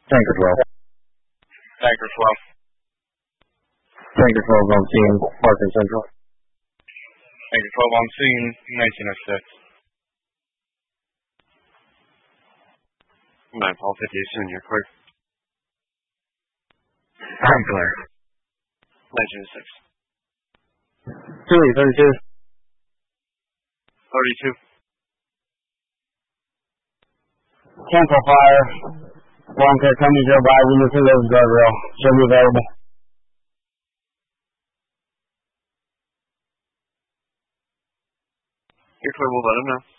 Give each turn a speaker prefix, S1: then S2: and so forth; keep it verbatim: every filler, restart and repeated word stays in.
S1: Tanker twelve.
S2: Tanker twelve.
S1: Tanker twelve on scene, Parker Central.
S2: Tanker twelve on scene, nineteen oh six. nine Paul fifty, soon you're clear.
S1: I'm clear.
S2: nineteen oh six.
S1: Julie, thirty-two.
S2: thirty-two.
S3: Cancel fire. Wonka, coming to by window to those guardrail. Show me available.
S2: You're clear, we'll let him know.